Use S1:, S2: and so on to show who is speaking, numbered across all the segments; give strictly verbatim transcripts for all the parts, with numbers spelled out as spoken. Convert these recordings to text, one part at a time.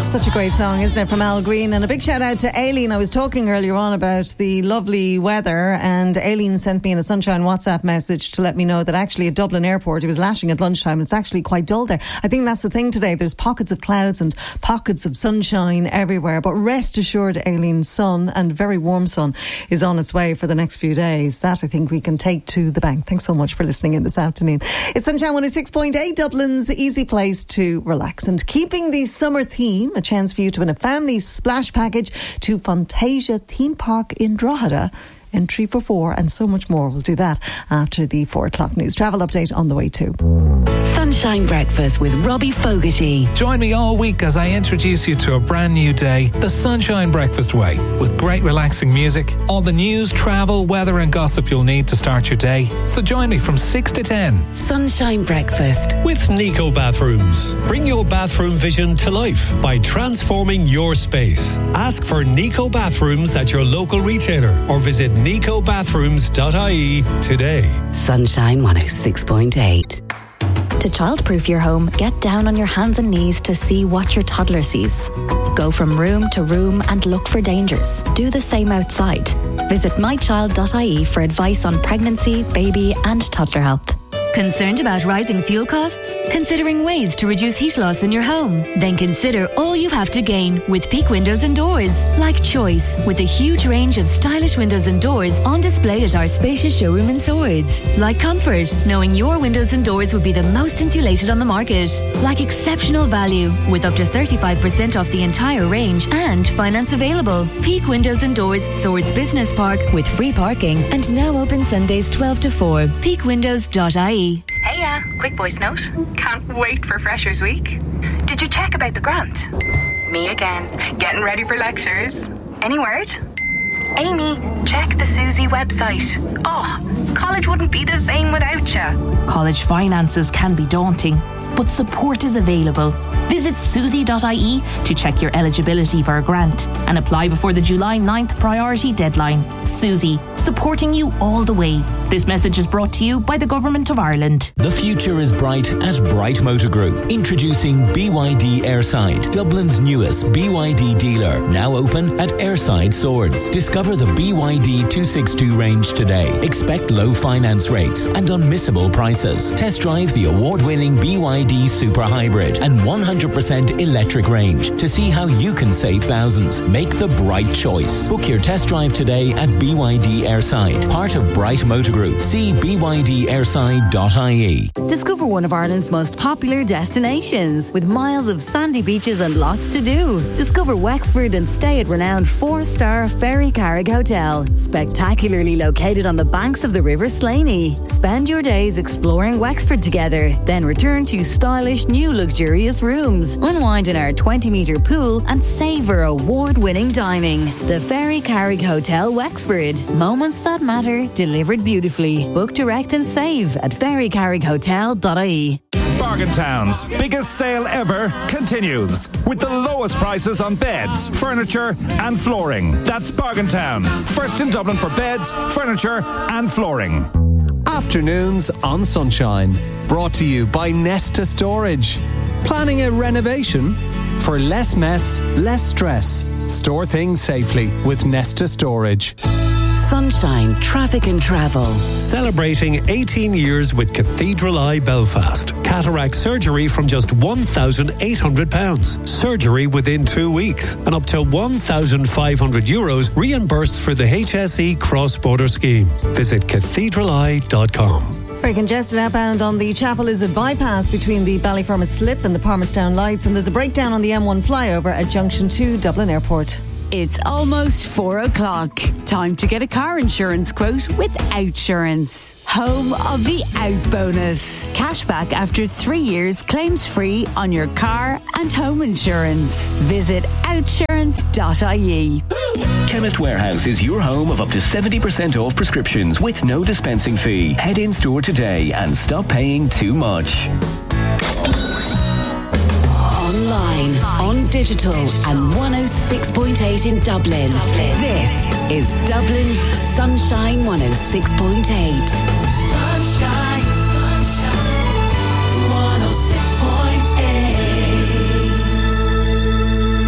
S1: Such a great song, isn't it, from Al Green? And a big shout out to Aileen. I was talking earlier on about the lovely weather, and Aileen sent me in a Sunshine WhatsApp message to let me know that actually at Dublin Airport it was lashing at lunchtime. It's actually quite dull there. I think that's the thing today. There's pockets of clouds and pockets of sunshine everywhere. But rest assured, Aileen, sun and very warm sun is on its way for the next few days. That I think we can take to the bank. Thanks so much for listening in this afternoon. It's Sunshine one oh six point eight, Dublin's easy place to relax. And keeping the summer theme, a chance for you to win a family splash package to Fantasia Theme Park in Drogheda. Entry for four and so much more. We'll do that after the four o'clock news. Travel update on the way too.
S2: Sunshine Breakfast with Robbie Fogarty.
S3: Join me all week as I introduce you to a brand new day, the Sunshine Breakfast way, with great relaxing music, all the news, travel, weather and gossip you'll need to start your day. So join me from six to ten.
S2: Sunshine Breakfast
S4: with Nico Bathrooms. Bring your bathroom vision to life by transforming your space. Ask for Nico Bathrooms at your local retailer or visit nico bathrooms dot I E today.
S2: Sunshine one oh six point eight.
S5: To childproof your home, get down on your hands and knees to see what your toddler sees. Go from room to room and look for dangers. Do the same outside. Visit my child dot I E for advice on pregnancy, baby and toddler health.
S6: Concerned about rising fuel costs? Considering ways to reduce heat loss in your home? Then consider all you have to gain with Peak Windows and Doors. Like choice, with a huge range of stylish windows and doors on display at our spacious showroom in Swords. Like comfort, knowing your windows and doors would be the most insulated on the market. Like exceptional value, with up to thirty-five percent off the entire range and finance available. Peak Windows and Doors, Swords Business Park, with free parking and now open Sundays twelve to four. peak windows dot I E.
S7: Hey, uh, quick voice note. Can't wait for Freshers Week. Did you check about the grant? Me again, getting ready for lectures. Any word? Amy, check the Susie website. Oh, college wouldn't be the same without you.
S8: College finances can be daunting, but support is available. Visit susie dot I E to check your eligibility for a grant and apply before the July ninth priority deadline. Susie, supporting you all the way. This message is brought to you by the Government of Ireland.
S9: The future is bright at Bright Motor Group. Introducing B Y D Airside, Dublin's newest B Y D dealer. Now open at Airside Swords. Discover the B Y D two sixty-two range today. Expect low finance rates and unmissable prices. Test drive the award-winning B Y D Super Hybrid and one hundred percent electric range to see how you can save thousands. Make the bright choice. Book your test drive today at B Y D Airside, part of Bright Motor Group. See b y d airside dot I E.
S10: Discover one of Ireland's most popular destinations with miles of sandy beaches and lots to do. Discover Wexford and stay at renowned four-star Ferry Carrick Hotel, spectacularly located on the banks of the River Slaney. Spend your days exploring Wexford together, then return to stylish new luxurious rooms. Unwind in our twenty metre pool and savour award-winning dining. The Ferry Carrick Hotel, Wexford. Moments that matter, delivered beautifully. Book direct and save at ferry carrick hotel dot I E.
S11: Bargain Town's biggest sale ever continues with the lowest prices on beds, furniture and flooring. That's Bargain Town, first in Dublin for beds, furniture and flooring.
S12: Afternoons on Sunshine, brought to you by Nesta Storage. Planning a renovation? For less mess, less stress. Store things safely with Nesta Storage.
S2: Sunshine Traffic and Travel.
S4: Celebrating eighteen years with Cathedral Eye Belfast. Cataract surgery from just one thousand eight hundred pounds. Surgery within two weeks. And up to one thousand five hundred euros reimbursed for the H S E cross-border scheme. Visit cathedral eye dot com.
S1: Very congested outbound on the Chapel Lizard bypass between the Ballyfermot Slip and the Palmerstown Lights, and there's a breakdown on the M one flyover at Junction two, Dublin Airport.
S13: It's almost four o'clock. Time to get a car insurance quote with Outsurance. Home of the Out Bonus. Cashback after three years, claims free on your car and home insurance. Visit outsurance dot I E.
S14: Chemist Warehouse is your home of up to seventy percent off prescriptions with no dispensing fee. Head in store today and stop paying too much.
S2: Online, on digital, and one oh six point eight in Dublin. This is Dublin's Sunshine one oh six point eight.
S15: Sunshine, sunshine, one oh six point eight.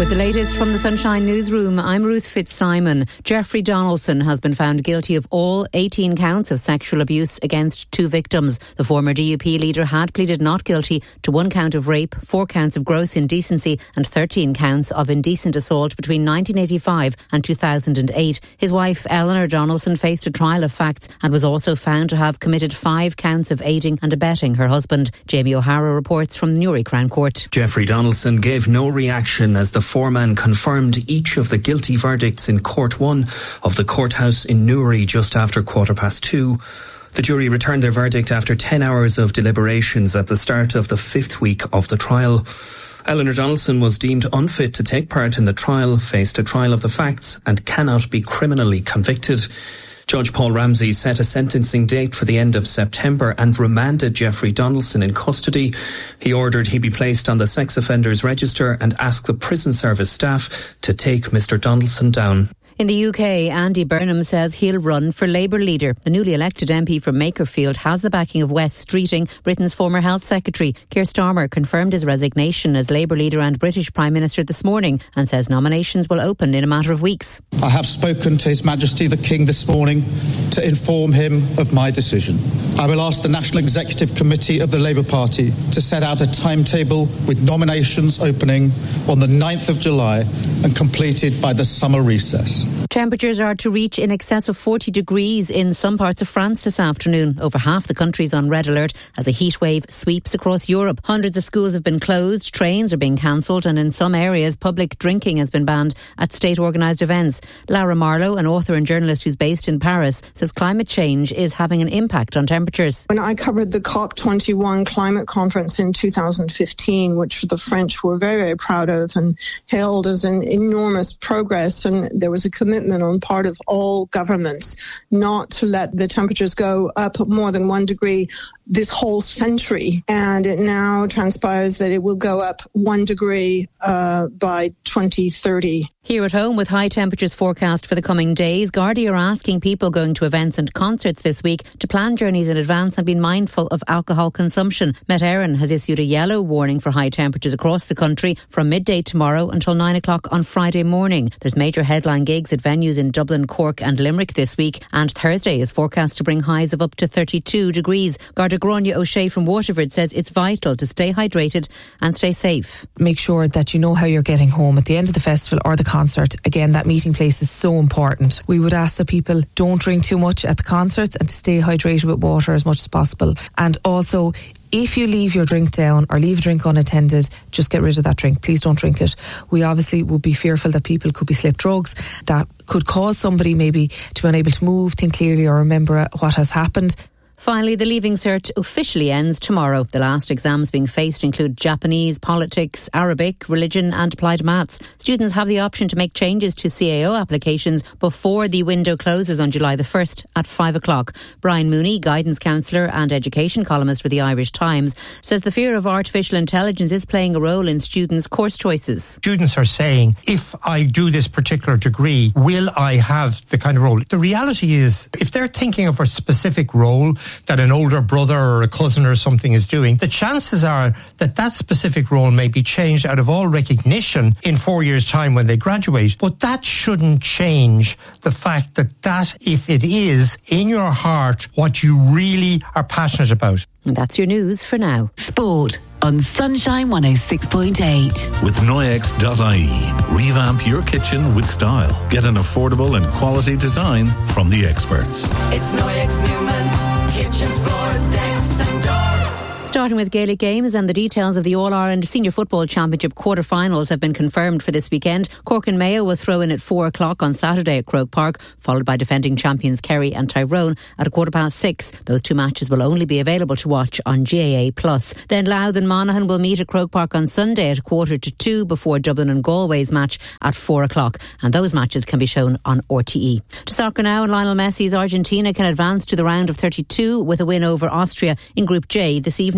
S16: With the latest from the Sunshine Newsroom, I'm Ruth Fitzsimon. Jeffrey Donaldson has been found guilty of all eighteen counts of sexual abuse against two victims. The former D U P leader had pleaded not guilty to one count of rape, four counts of gross indecency and thirteen counts of indecent assault between nineteen eighty-five and two thousand eight. His wife, Eleanor Donaldson, faced a trial of facts and was also found to have committed five counts of aiding and abetting her husband. Jamie O'Hara reports from the Newry Crown Court.
S17: Jeffrey Donaldson gave no reaction as the foreman confirmed each of the guilty verdicts in Court one of the courthouse in Newry just after quarter past two. The jury returned their verdict after ten hours of deliberations at the start of the fifth week of the trial. Eleanor Donaldson was deemed unfit to take part in the trial, faced a trial of the facts and cannot be criminally convicted. Judge Paul Ramsey set a sentencing date for the end of September and remanded Jeffrey Donaldson in custody. He ordered he be placed on the sex offenders register and asked the prison service staff to take Mr Donaldson down.
S16: In the U K, Andy Burnham says he'll run for Labour leader. The newly elected M P from Makerfield has the backing of Wes Streeting, Britain's former health secretary. Keir Starmer confirmed his resignation as Labour leader and British Prime Minister this morning and says nominations will open in a matter of weeks.
S18: I have spoken to His Majesty the King this morning to inform him of my decision. I will ask the National Executive Committee of the Labour Party to set out a timetable with nominations opening on the ninth of July and completed by the summer recess.
S16: Temperatures are to reach in excess of forty degrees in some parts of France this afternoon. Over half the country is on red alert as a heat wave sweeps across Europe. Hundreds of schools have been closed, trains are being cancelled, and in some areas public drinking has been banned at state organised events. Laura Marlowe, an author and journalist who's based in Paris, says climate change is having an impact on temperatures.
S19: When I covered the COP twenty-one climate conference in two thousand fifteen, which the French were very, very proud of and hailed as an enormous progress, and there was a commitment on part of all governments not to let the temperatures go up more than one degree this whole century. And it now transpires that it will go up one degree uh, by twenty thirty.
S16: Here at home, with high temperatures forecast for the coming days, Gardaí are asking people going to events and concerts this week to plan journeys in advance and be mindful of alcohol consumption. Met Éireann has issued a yellow warning for high temperatures across the country from midday tomorrow until nine o'clock on Friday morning. There's major headline gigs at venues in Dublin, Cork and Limerick this week, and Thursday is forecast to bring highs of up to thirty-two degrees. Garda Gráinne O'Shea from Waterford says it's vital to stay hydrated and stay safe.
S20: Make sure that you know how you're getting home at the end of the festival or the concert. Again, that meeting place is so important. We would ask that people don't drink too much at the concerts and to stay hydrated with water as much as possible. And also, if you leave your drink down or leave a drink unattended, just get rid of that drink. Please don't drink it. We obviously would be fearful that people could be slipped drugs that could cause somebody maybe to be unable to move, think clearly or remember what has happened.
S16: Finally, the Leaving Cert officially ends tomorrow. The last exams being faced include Japanese, politics, Arabic, religion and applied maths. Students have the option to make changes to C A O applications before the window closes on July the first at five o'clock. Brian Mooney, guidance counsellor and education columnist for the Irish Times, says the fear of artificial intelligence is playing a role in students' course choices.
S21: Students are saying, if I do this particular degree, will I have the kind of role? The reality is, if they're thinking of a specific role that an older brother or a cousin or something is doing, the chances are that that specific role may be changed out of all recognition in four years' time when they graduate. But that shouldn't change the fact that that, if it is in your heart what you really are passionate about.
S16: And that's your news for now.
S2: Sport on Sunshine one oh six point eight.
S22: With Noyex dot I E, revamp your kitchen with style. Get an affordable and quality design from the experts.
S15: It's Noyex Newman's kitchens, floors, decks and doors.
S16: Starting with Gaelic games, and the details of the All-Ireland Senior Football Championship quarter-finals have been confirmed for this weekend. Cork and Mayo will throw in at four o'clock on Saturday at Croke Park, followed by defending champions Kerry and Tyrone at a quarter past six. Those two matches will only be available to watch on G A A plus. Then Louth and Monaghan will meet at Croke Park on Sunday at a quarter to two before Dublin and Galway's match at four o'clock. And those matches can be shown on R T E. To soccer now, and Lionel Messi's Argentina can advance to the round of thirty-two with a win over Austria in Group J this evening.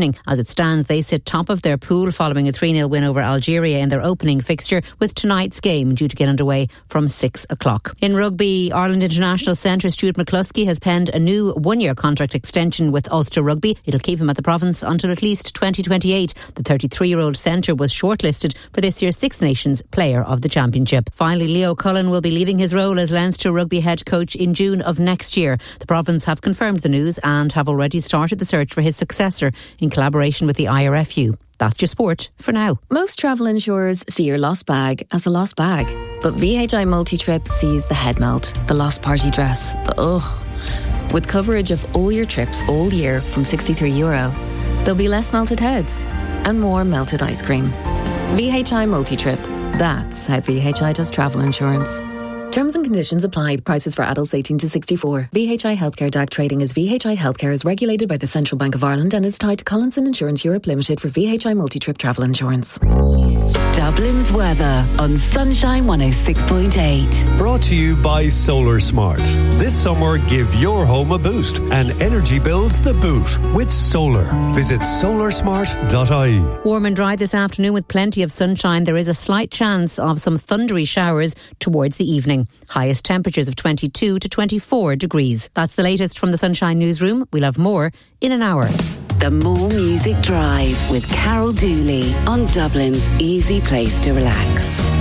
S16: evening. As it stands, they sit top of their pool following a three nil win over Algeria in their opening fixture, with tonight's game due to get underway from six o'clock. In rugby, Ireland International centre Stuart McCluskey has penned a new one-year contract extension with Ulster Rugby. It'll keep him at the province until at least twenty twenty-eight. The thirty-three-year-old centre was shortlisted for this year's Six Nations Player of the Championship. Finally, Leo Cullen will be leaving his role as Leinster Rugby head coach in June of next year. The province have confirmed the news and have already started the search for his successor in collaboration with the I R F U. That's your sport for now.
S3: Most travel insurers see your lost bag as a lost bag, but V H I Multi-Trip sees the head melt, the lost party dress, the ugh. With coverage of all your trips all year from sixty-three euro, there'll be less melted heads and more melted ice cream. V H I Multi-Trip. That's how V H I does travel insurance. Terms and conditions apply. Prices for adults eighteen to sixty-four. V H I Healthcare D A C trading as V H I Healthcare is regulated by the Central Bank of Ireland and is tied to Collinson Insurance Europe Limited for V H I Multi-Trip travel insurance.
S2: Dublin's weather on Sunshine one oh six point eight.
S4: Brought to you by Solar Smart. This summer, give your home a boost and energy bills the boot with solar. Visit solar smart dot I E.
S16: Warm and dry this afternoon with plenty of sunshine. There is a slight chance of some thundery showers towards the evening. Highest temperatures of twenty-two to twenty-four degrees. That's the latest from the Sunshine Newsroom. We'll have more in an hour.
S2: The More Music Drive with Carol Dooley on Dublin's easy place to relax.